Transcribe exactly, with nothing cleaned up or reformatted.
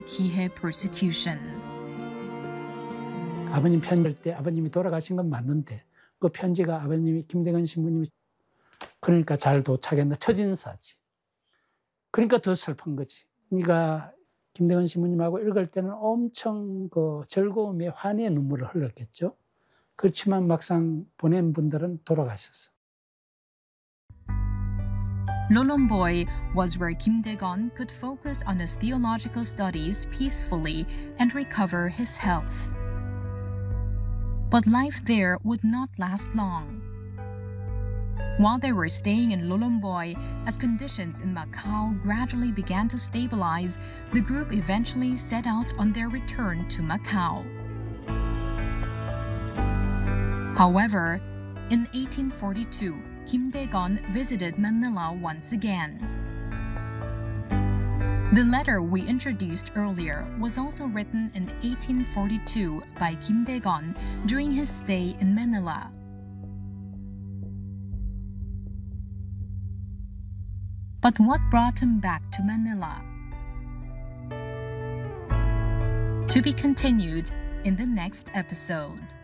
Kihei persecution. 아버님 편지할 때 아버님이 돌아가신 건 맞는데 그 편지가 아버님이 김대건 신부님이 그러니까 잘 도착했나 처진사지. 그러니까 더 슬픈 거지. 그러니까 김대건 신부님하고 읽을 때는 엄청 그 즐거움에 환희의 눈물을 흘렸겠죠. 그렇지만 막상 보낸 분들은 돌아가셨어. Lolomboy was where Kim Dae-gon could focus on his theological studies peacefully and recover his health. But life there would not last long. While they were staying in Lolomboy, as conditions in Macau gradually began to stabilize, the group eventually set out on their return to Macau. However, in eighteen forty-two, Kim Dae-gon visited Manila once again. The letter we introduced earlier was also written in eighteen forty-two by Kim Dae-gon during his stay in Manila. But what brought him back to Manila? To be continued in the next episode.